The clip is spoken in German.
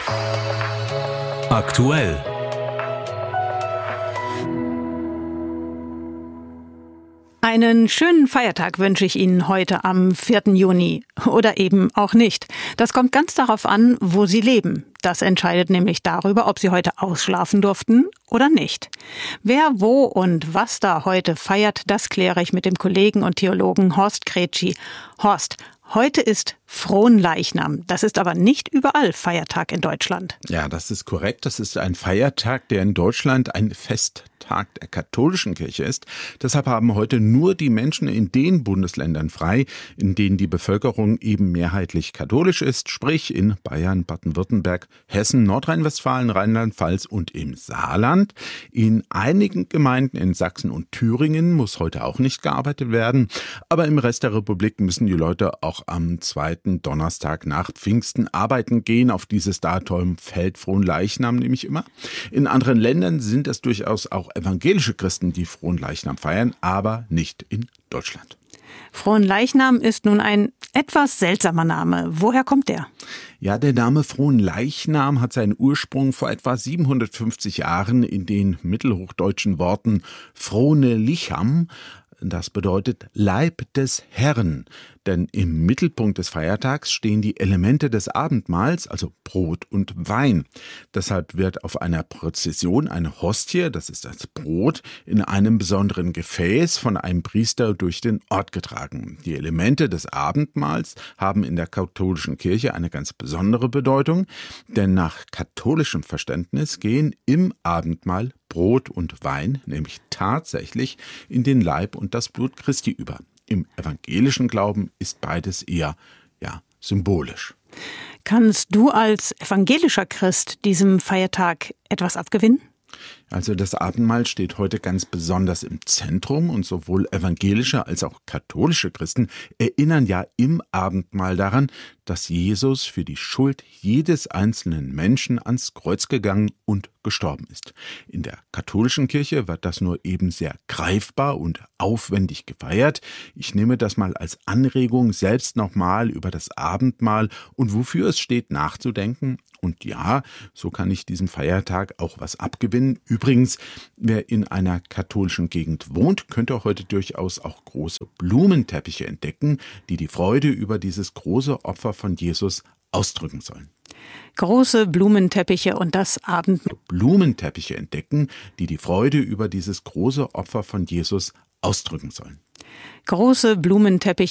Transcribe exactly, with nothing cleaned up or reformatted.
Aktuell. Einen schönen Feiertag wünsche ich Ihnen heute am vierten Juni. Oder eben auch nicht. Das kommt ganz darauf an, wo Sie leben. Das entscheidet nämlich darüber, ob Sie heute ausschlafen durften oder nicht. Wer, wo und was da heute feiert, das kläre ich mit dem Kollegen und Theologen Horst Kretschi. Horst, heute ist Fronleichnam. Das ist aber nicht überall Feiertag in Deutschland. Ja, das ist korrekt. Das ist ein Feiertag, der in Deutschland ein Festtag der katholischen Kirche ist. Deshalb haben heute nur die Menschen in den Bundesländern frei, in denen die Bevölkerung eben mehrheitlich katholisch ist, sprich in Bayern, Baden-Württemberg, Hessen, Nordrhein-Westfalen, Rheinland-Pfalz und im Saarland. In einigen Gemeinden in Sachsen und Thüringen muss heute auch nicht gearbeitet werden, aber im Rest der Republik müssen die Leute auch am zweiten Donnerstag nach Pfingsten arbeiten gehen. Auf dieses Datum fällt Fronleichnam nämlich immer. In anderen Ländern sind es durchaus auch evangelische Christen, die Fronleichnam feiern, aber nicht in Deutschland. Fronleichnam ist nun ein etwas seltsamer Name. Woher kommt der? Ja, der Name Fronleichnam hat seinen Ursprung vor etwa siebenhundertfünfzig Jahren in den mittelhochdeutschen Worten Frone Licham. Das bedeutet Leib des Herrn, denn im Mittelpunkt des Feiertags stehen die Elemente des Abendmahls, also Brot und Wein. Deshalb wird auf einer Prozession eine Hostie, das ist das Brot, in einem besonderen Gefäß von einem Priester durch den Ort getragen. Die Elemente des Abendmahls haben in der katholischen Kirche eine ganz besondere Bedeutung, denn nach katholischem Verständnis gehen im Abendmahl Brot und Wein nämlich tatsächlich in den Leib und das Blut Christi über. Im evangelischen Glauben ist beides eher, ja, symbolisch. Kannst du als evangelischer Christ diesem Feiertag etwas abgewinnen? Also das Abendmahl steht heute ganz besonders im Zentrum und sowohl evangelische als auch katholische Christen erinnern ja im Abendmahl daran, dass Jesus für die Schuld jedes einzelnen Menschen ans Kreuz gegangen und gestorben ist. In der katholischen Kirche wird das nur eben sehr greifbar und aufwendig gefeiert. Ich nehme das mal als Anregung, selbst nochmal über das Abendmahl und wofür es steht nachzudenken. Und ja, so kann ich diesem Feiertag auch was abgewinnen. Übrigens, wer in einer katholischen Gegend wohnt, könnte heute durchaus auch große Blumenteppiche entdecken, die die Freude über dieses große Opfer von Jesus ausdrücken sollen. Große Blumenteppiche und das Abendmahl. Blumenteppiche entdecken, die die Freude über dieses große Opfer von Jesus ausdrücken sollen. Große Blumenteppiche.